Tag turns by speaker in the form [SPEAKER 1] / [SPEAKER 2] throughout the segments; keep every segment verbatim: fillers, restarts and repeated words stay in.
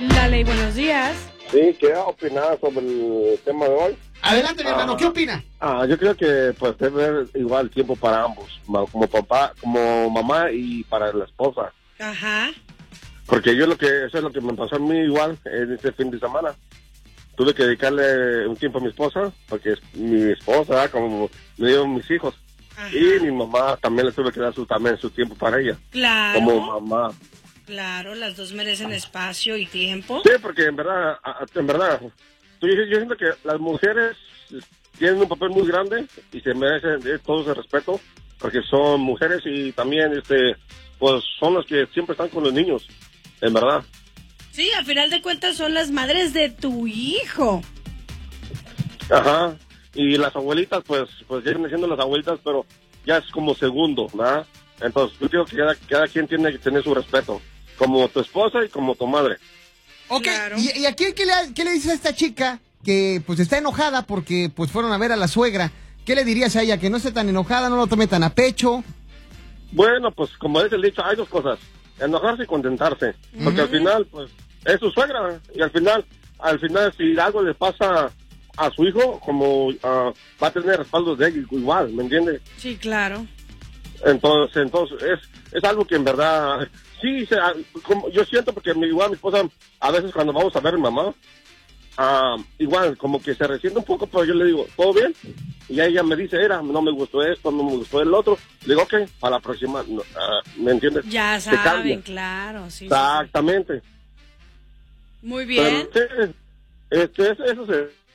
[SPEAKER 1] La Ley, buenos días.
[SPEAKER 2] Sí, ¿qué opinar sobre el tema de hoy?
[SPEAKER 3] Adelante, mi hermano,
[SPEAKER 2] Ah,
[SPEAKER 3] ¿qué opina?
[SPEAKER 2] Ah, yo creo que pues debe haber igual tiempo para ambos, ma- como papá, como mamá y para la esposa.
[SPEAKER 1] Ajá.
[SPEAKER 2] Porque yo lo que, eso es lo que me pasó a mí igual en este fin de semana. Tuve que dedicarle un tiempo a mi esposa, porque es mi esposa, como me dieron mis hijos.
[SPEAKER 1] Ajá.
[SPEAKER 2] Y mi mamá también le tuve que dar su, también su tiempo para ella,
[SPEAKER 1] Claro.
[SPEAKER 2] como mamá.
[SPEAKER 1] Claro, las dos merecen espacio y tiempo.
[SPEAKER 2] Sí, porque en verdad, a- a- en verdad, yo, yo siento que las mujeres tienen un papel muy grande y se merecen eh, todo ese respeto, porque son mujeres y también, este, pues, son las que siempre están con los niños, en verdad.
[SPEAKER 1] Sí, a final de cuentas son las madres de tu hijo.
[SPEAKER 2] Ajá. Y las abuelitas, pues, pues vienen siendo las abuelitas, pero ya es como segundo, ¿verdad? Entonces, yo digo que cada, cada quien tiene que tener su respeto, como tu esposa y como tu madre.
[SPEAKER 3] Ok,
[SPEAKER 1] Claro.
[SPEAKER 3] ¿y, y aquí qué le, qué le dices a esta chica que pues está enojada porque pues fueron a ver a la suegra? ¿Qué le dirías a ella? Que no esté tan enojada, no lo tome tan a pecho.
[SPEAKER 2] Bueno, pues como dice el dicho, hay dos cosas, enojarse y contentarse, porque al final, pues, es su suegra, y al final, al final, si algo le pasa a su hijo, como ah, va a tener respaldos de él igual, ¿me entiende?
[SPEAKER 1] Sí, claro.
[SPEAKER 2] Entonces, entonces es, es algo que en verdad, sí, se, ah, como, yo siento porque mi, igual mi esposa, a veces cuando vamos a ver a mi mamá, ah, igual como que se resiente un poco, pero yo le digo, ¿todo bien? Y ella me dice, era, no me gustó esto, no me gustó el otro. Le digo, ok, para la próxima, no, ah, ¿me entiendes?
[SPEAKER 1] Ya
[SPEAKER 2] Se cambia.
[SPEAKER 1] saben, claro. Sí, sí,
[SPEAKER 2] Exactamente.
[SPEAKER 1] sí. Muy bien.
[SPEAKER 2] Pero, sí, este, eso, eso se...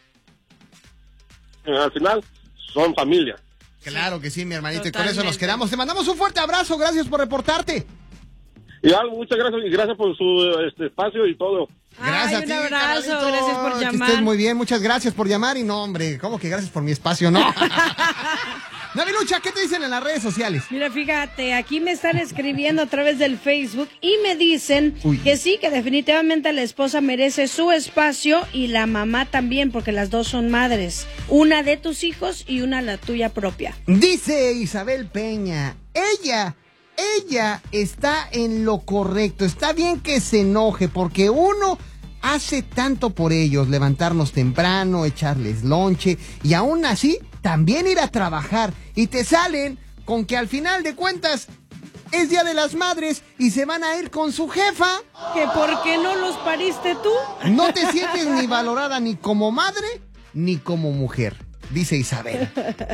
[SPEAKER 2] Al final, son familia.
[SPEAKER 3] Claro que sí, mi hermanito, y con
[SPEAKER 1] Totalmente.
[SPEAKER 3] eso nos quedamos. Te mandamos un fuerte abrazo, gracias por reportarte.
[SPEAKER 2] Y algo, muchas gracias, y gracias por su este, espacio y todo.
[SPEAKER 3] Gracias
[SPEAKER 1] Ay,
[SPEAKER 3] a ti,
[SPEAKER 1] un abrazo,
[SPEAKER 3] carnalito.
[SPEAKER 1] gracias por
[SPEAKER 3] Que
[SPEAKER 1] llamar.
[SPEAKER 3] estés muy bien, muchas gracias por llamar. Y no, hombre, ¿cómo que gracias por mi espacio, no? Navi Lucha, ¿qué te dicen en las redes sociales?
[SPEAKER 1] Mira, fíjate, aquí me están escribiendo a través del Facebook y me dicen
[SPEAKER 3] Uy.
[SPEAKER 1] que sí, que definitivamente la esposa merece su espacio y la mamá también, porque las dos son madres. Una de tus hijos y una la tuya propia.
[SPEAKER 3] Dice Isabel Peña, ella, ella está en lo correcto. Está bien que se enoje porque uno hace tanto por ellos, levantarnos temprano, echarles lonche y aún así también ir a trabajar, y te salen con que al final de cuentas es Día de las Madres y se van a ir con su jefa.
[SPEAKER 1] ¿Que por qué no los pariste tú?
[SPEAKER 3] No te sientes ni valorada ni como madre ni como mujer, dice Isabel.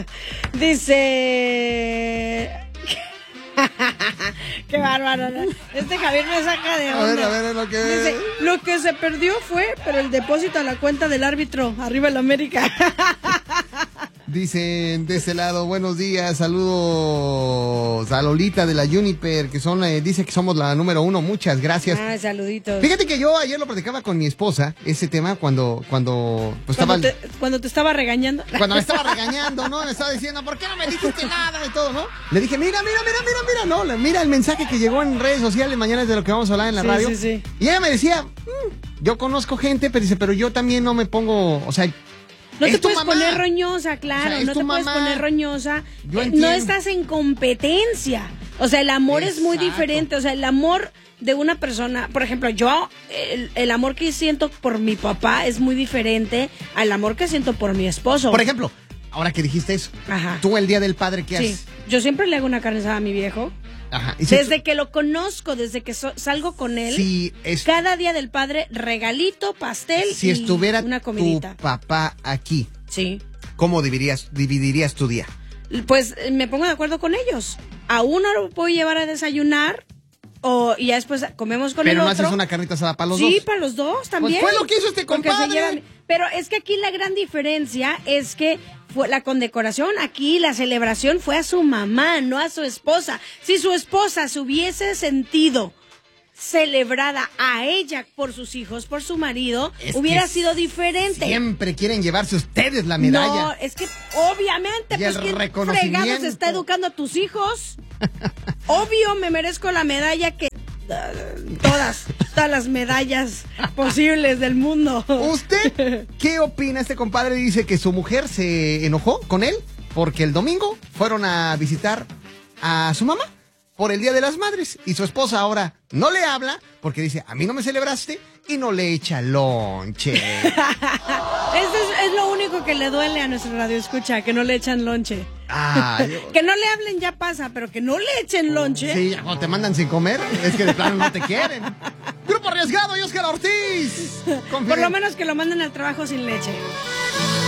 [SPEAKER 1] Dice... Qué bárbaro, ¿no? Este Javier me saca de onda.
[SPEAKER 3] A ver, a ver, es lo que...
[SPEAKER 1] Dice, lo que se perdió fue, pero el depósito a la cuenta del árbitro, arriba el América.
[SPEAKER 3] Dicen de ese lado, buenos días, saludos a Lolita de la Juniper, que son, eh, dice que somos la número uno, muchas gracias.
[SPEAKER 1] Ah, saluditos.
[SPEAKER 3] Fíjate que yo ayer lo platicaba con mi esposa, ese tema, cuando, cuando, pues estaba,
[SPEAKER 1] Cuando te, cuando te estaba regañando.
[SPEAKER 3] cuando me estaba regañando, ¿no? Me estaba diciendo, ¿por qué no me dijiste nada de todo, no? Le dije, mira, mira, mira, mira, mira, no, le- mira el mensaje que llegó en redes sociales, mañana es de lo que vamos a hablar en la
[SPEAKER 1] Sí,
[SPEAKER 3] radio.
[SPEAKER 1] sí, sí.
[SPEAKER 3] Y ella me decía, "Mm, yo conozco gente, pero dice, pero yo también no me pongo, o sea,
[SPEAKER 1] No
[SPEAKER 3] es
[SPEAKER 1] te
[SPEAKER 3] tu
[SPEAKER 1] puedes
[SPEAKER 3] mamá.
[SPEAKER 1] poner roñosa, claro,
[SPEAKER 3] O sea, es
[SPEAKER 1] no
[SPEAKER 3] tu
[SPEAKER 1] te puedes
[SPEAKER 3] mamá.
[SPEAKER 1] poner roñosa.
[SPEAKER 3] Yo
[SPEAKER 1] Eh,
[SPEAKER 3] entiendo.
[SPEAKER 1] no estás en competencia. O sea, el amor es muy
[SPEAKER 3] Exacto.
[SPEAKER 1] diferente. O sea, el amor de una persona, por ejemplo, yo, el, el amor que siento por mi papá es muy diferente al amor que siento por mi esposo.
[SPEAKER 3] Por ejemplo, ahora que dijiste eso,
[SPEAKER 1] Ajá.
[SPEAKER 3] tú el Día del Padre, ¿qué
[SPEAKER 1] Sí,
[SPEAKER 3] haces?
[SPEAKER 1] yo siempre le hago una carne asada a mi viejo.
[SPEAKER 3] Ajá. Y si
[SPEAKER 1] Desde que lo conozco, desde que so- salgo con él,
[SPEAKER 3] Si es-
[SPEAKER 1] cada día del padre, regalito, pastel
[SPEAKER 3] si
[SPEAKER 1] y
[SPEAKER 3] estuviera
[SPEAKER 1] una
[SPEAKER 3] tu
[SPEAKER 1] comidita.
[SPEAKER 3] papá aquí,
[SPEAKER 1] Sí.
[SPEAKER 3] ¿cómo dividirías, dividirías tu día?
[SPEAKER 1] Pues eh, me pongo de acuerdo con ellos. A uno lo puedo llevar a desayunar o y ya después comemos con
[SPEAKER 3] Pero
[SPEAKER 1] el
[SPEAKER 3] no
[SPEAKER 1] otro.
[SPEAKER 3] haces una carnita asada para los
[SPEAKER 1] sí,
[SPEAKER 3] dos.
[SPEAKER 1] para los dos también.
[SPEAKER 3] Pues fue lo que hizo este
[SPEAKER 1] Porque se
[SPEAKER 3] compadre.
[SPEAKER 1] llevan- Pero es que aquí la gran diferencia es que fue la condecoración aquí, la celebración fue a su mamá, no a su esposa. Si su esposa se hubiese sentido celebrada a ella por sus hijos, por su marido,
[SPEAKER 3] Es
[SPEAKER 1] hubiera
[SPEAKER 3] que
[SPEAKER 1] sido diferente.
[SPEAKER 3] Siempre quieren llevarse ustedes la medalla.
[SPEAKER 1] No, es que obviamente,
[SPEAKER 3] Y
[SPEAKER 1] pues
[SPEAKER 3] el
[SPEAKER 1] ¿quién
[SPEAKER 3] reconocimiento.
[SPEAKER 1] fregados está educando a tus hijos? Obvio me merezco la medalla que uh, todas, todas las medallas posibles del mundo.
[SPEAKER 3] ¿Usted qué opina? Este compadre dice que su mujer se enojó con él porque el domingo fueron a visitar a su mamá. por el Día de las Madres. Y su esposa ahora no le habla porque dice, a mí no me celebraste y no le echa lonche.
[SPEAKER 1] Eso es, es lo único que le duele a nuestro radio escucha, que no le echan lonche.
[SPEAKER 3] Ah, yo...
[SPEAKER 1] Que no le hablen ya pasa, pero que no le echen lonche.
[SPEAKER 3] Sí, cuando te mandan sin comer, es que de plano no te quieren. Grupo Arriesgado y Óscar Ortiz.
[SPEAKER 1] Por lo menos que lo manden al trabajo sin leche.